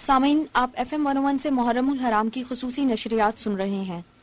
सामीन, आप FM 101 से मुहर्रमुल हराम की खुसूसी नशरियात सुन रहे हैं।